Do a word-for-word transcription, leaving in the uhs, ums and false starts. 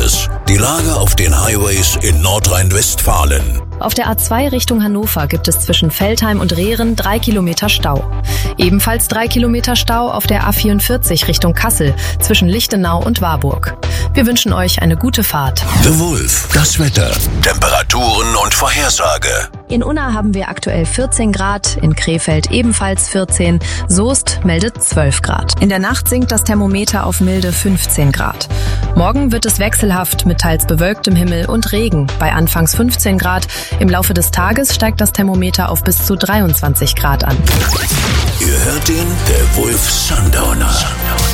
Verkehrs. Die Lage auf den Highways in Nordrhein-Westfalen. Auf der A zwei Richtung Hannover gibt es zwischen Veltheim und Rehren drei Kilometer Stau. Ebenfalls drei Kilometer Stau auf der A vierundvierzig Richtung Kassel zwischen Lichtenau und Warburg. Wir wünschen euch eine gute Fahrt. The Wolf, das Wetter, Temperaturen und Vorhersage. In Unna haben wir aktuell vierzehn Grad, in Krefeld ebenfalls vierzehn, Soest meldet zwölf Grad. In der Nacht sinkt das Thermometer auf milde fünfzehn Grad. Morgen wird es wechselhaft mit teils bewölktem Himmel und Regen bei anfangs fünfzehn Grad. Im Laufe des Tages steigt das Thermometer auf bis zu dreiundzwanzig Grad an. Ihr hört den The Wolf Sundowner.